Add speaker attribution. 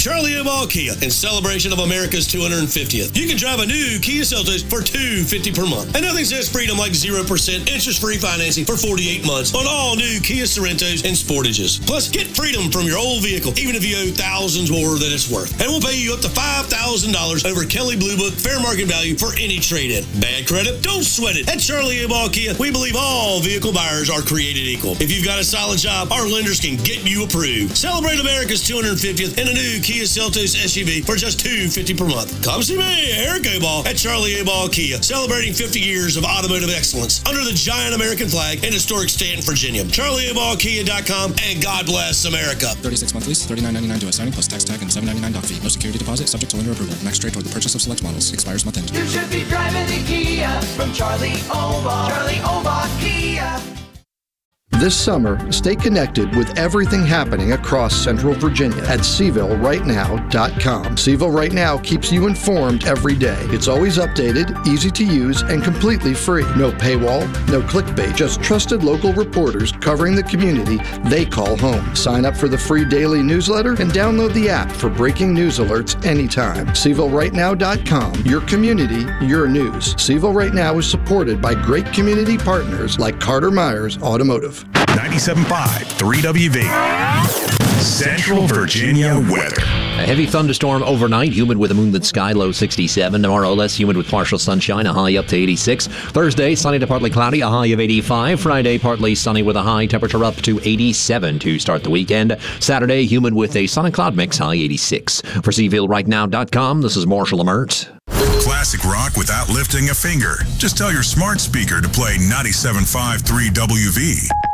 Speaker 1: Charlie Oball Kia, in celebration of America's 250th. You can drive a new Kia Seltos for $250 per month. And nothing says freedom like 0% interest-free financing for 48 months on all new Kia Sorrentos and Sportages. Plus, get freedom from your old vehicle, even if you owe thousands more than it's worth. And we'll pay you up to $5,000 over Kelley Blue Book fair market value for any trade-in. Bad credit? Don't sweat it. At Charlie Oball Kia, we believe all vehicle buyers are created equal. If you've got a solid job, our lenders can get you approved. Celebrate America's 250th in a new Kia Seltos SUV for just $250 per month. Come see me, Eric Oball, at Charlie Oball Kia, celebrating 50 years of automotive excellence under the giant American flag in historic Stanton, Virginia. CharlieOballKia.com, and God bless America.
Speaker 2: 36 month lease, $39.99 due at signing plus tax tag and $7.99 doc fee. No security deposit, subject to lender approval. Max trade toward the purchase of select models. Expires month end.
Speaker 3: You should be driving the Kia from Charlie Oball. Charlie Oball Kia.
Speaker 4: This summer, stay connected with everything happening across Central Virginia at SeavilleRightNow.com. Seville Right Now keeps you informed every day. It's always updated, easy to use, and completely free. No paywall, no clickbait, just trusted local reporters covering the community they call home. Sign up for the free daily newsletter and download the app for breaking news alerts anytime. SeavilleRightNow.com. Your community, your news. Seville Right Now is supported by great community partners like Carter Myers Automotive.
Speaker 5: 97.5 3WV. Central Virginia weather.
Speaker 6: A heavy thunderstorm overnight, humid with a moonlit sky, low 67. Tomorrow, less humid with partial sunshine, a high up to 86. Thursday, sunny to partly cloudy, a high of 85. Friday, partly sunny with a high temperature up to 87 to start the weekend. Saturday, humid with a sun and cloud mix, high 86. For SeavilleRightNow.com, this is Marshall Lamert.
Speaker 5: Classic rock without lifting a finger. Just tell your smart speaker to play 97.5 3WV.